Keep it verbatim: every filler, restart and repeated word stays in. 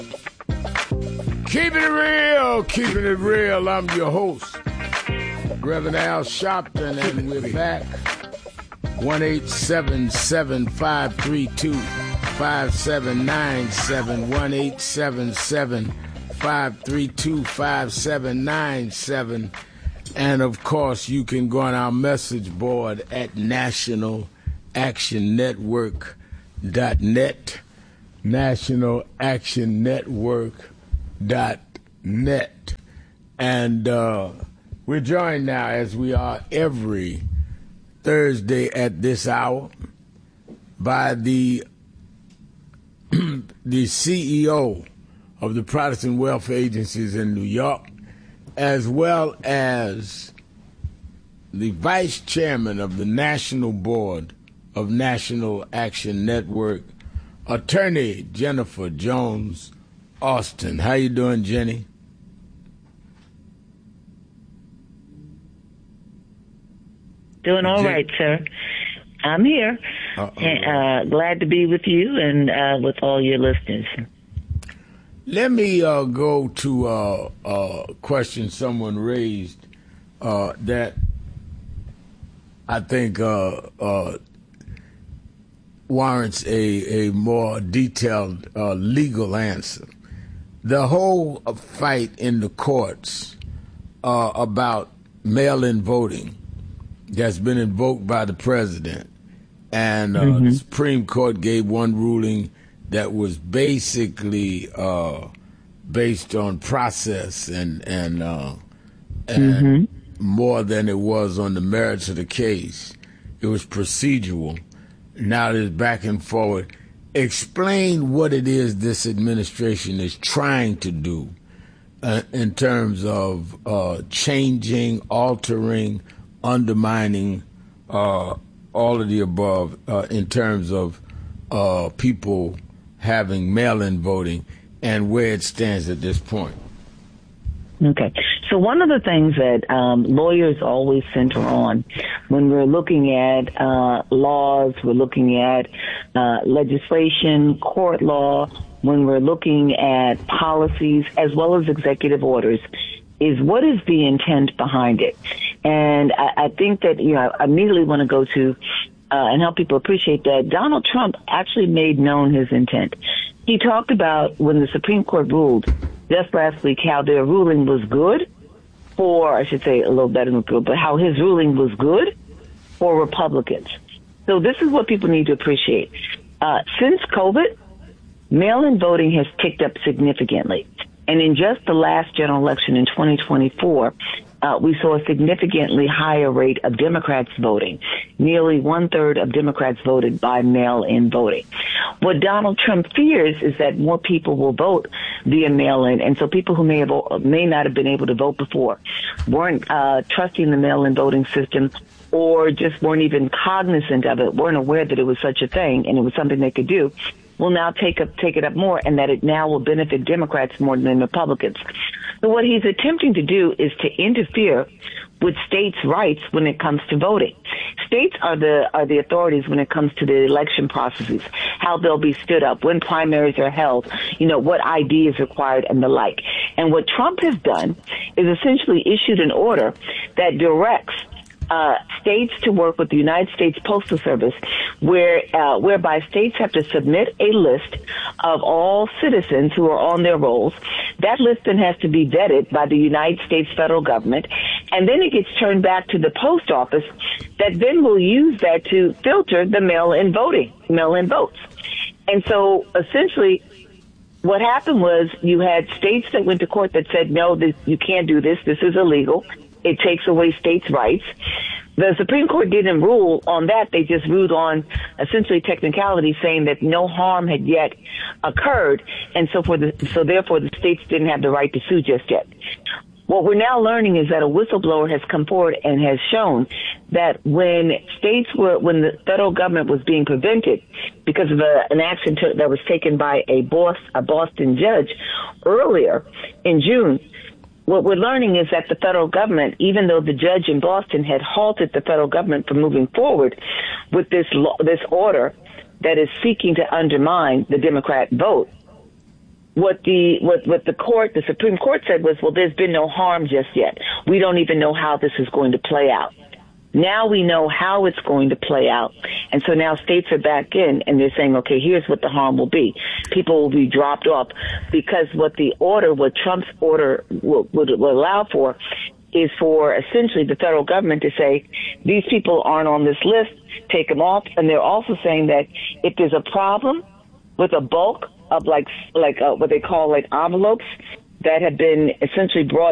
Keeping it real, keeping it real. I'm your host, Reverend Al Sharpton, and we're back. one eight seven seven, five three two, five seven nine seven, one eight seven seven, five three two, five seven nine seven. And, of course, you can go on our message board at national action network dot net, national action network dot net. And uh, we're joined now, as we are every Thursday at this hour, by the the C E O of the Protestant Welfare Agencies in New York, as well as the Vice Chairman of the National Board of National Action Network, Attorney Jennifer Jones Austin. How you doing, Jenny? Doing all right, sir. I'm here. And, uh, glad to be with you and uh, with all your listeners. Let me uh, go to uh, a question someone raised uh, that I think uh, uh, warrants a, a more detailed uh, legal answer. The whole fight in the courts uh, about mail-in voting that's been invoked by the president, and uh, mm-hmm. the Supreme Court gave one ruling that was basically uh, based on process and and, uh, and mm-hmm. more than it was on the merits of the case. It was procedural. Now there's back and forward. Explain what it is this administration is trying to do uh, in terms of uh, changing, altering, undermining uh, all of the above uh, in terms of uh, people having mail-in voting and where it stands at this point. Okay. So one of the things that um, lawyers always center on when we're looking at uh, laws, we're looking at uh, legislation, court law, when we're looking at policies as well as executive orders, is what is the intent behind it? And I, I think that, you know, I immediately want to go to uh, and help people appreciate that Donald Trump actually made known his intent. He talked about when the Supreme Court ruled just last week how their ruling was good for, I should say a little better than good, but how his ruling was good for Republicans. So this is what people need to appreciate. Uh, since COVID, mail-in voting has picked up significantly. And in just the last general election in twenty twenty-four, uh, we saw a significantly higher rate of Democrats voting. Nearly one-third of Democrats voted by mail-in voting. What Donald Trump fears is that more people will vote via mail-in, and so people who may have may not have been able to vote before weren't uh, trusting the mail-in voting system, or just weren't even cognizant of it, weren't aware that it was such a thing and it was something they could do, will now take up take it up more, and that it now will benefit Democrats more than Republicans. So what he's attempting to do is to interfere with states' rights when it comes to voting. States are the are the authorities when it comes to the election processes, how they'll be stood up, when primaries are held, you know, what I D is required and the like. And what Trump has done is essentially issued an order that directs Uh, states to work with the United States Postal Service, where uh, whereby states have to submit a list of all citizens who are on their rolls. That list then has to be vetted by the United States federal government, and then it gets turned back to the post office that then will use that to filter the mail-in voting, mail-in votes. And so essentially what happened was you had states that went to court that said, no, this, you can't do this, this is illegal. It takes away states' rights. The Supreme Court didn't rule on that. They just ruled on essentially technicality, saying that no harm had yet occurred, and so for the so therefore the states didn't have the right to sue just yet. What we're now learning is that a whistleblower has come forward and has shown that when states were, when the federal government was being prevented because of a, an action to, that was taken by a boss, a Boston judge earlier in June. What we're learning is that the federal government, even though the judge in Boston had halted the federal government from moving forward with this law, this order that is seeking to undermine the Democrat vote, what the what what the court, the Supreme Court said was, well, there's been no harm just yet. We don't even know how this is going to play out. Now we know how it's going to play out. And so now states are back in and they're saying, okay, here's what the harm will be. People will be dropped off because what the order, what Trump's order will, would, will allow for is for essentially the federal government to say, these people aren't on this list, take them off. And they're also saying that if there's a problem with a bulk of like, like uh, what they call like envelopes that have been essentially brought